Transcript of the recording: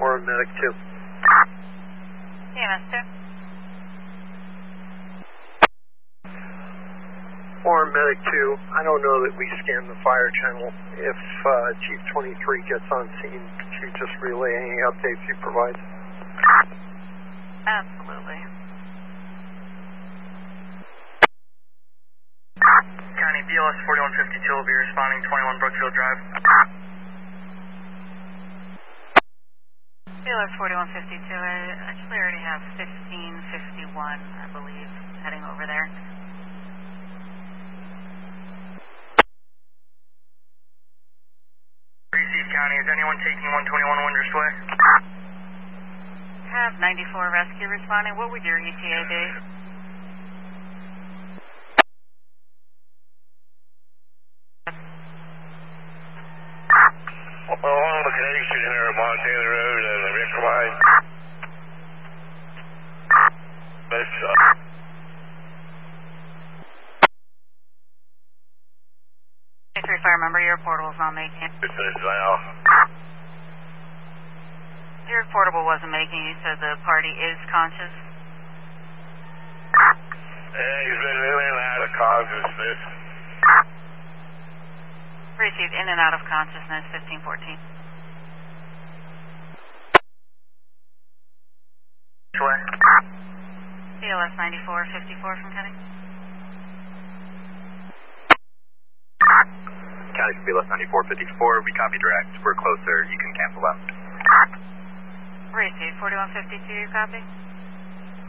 or medic 2. EMS 2. Or medic 2, I don't know that we scanned the fire channel. If Chief 23 gets on scene, could you just relay any updates he provides? Absolutely. County BLS 4152 will be responding 21 Brookfield Drive. BLS 4152, I actually already have 1551, I believe, heading over there. Receive County, is anyone taking 121 Windrush Way? Have 94 rescue responding. What would your ETA be? Well, along the connection here at Montana Road and the Rick Line. That's, 23 fire member, your portable's not making it. this is now. Your portable wasn't making it. You said the party is conscious. Yeah, he's been in and out of consciousness. Received in and out of consciousness, 1514. Way. BLS 9454 from County. County BLS 9454, we copy direct. We're closer. You can cancel out. Received 4152, you copy?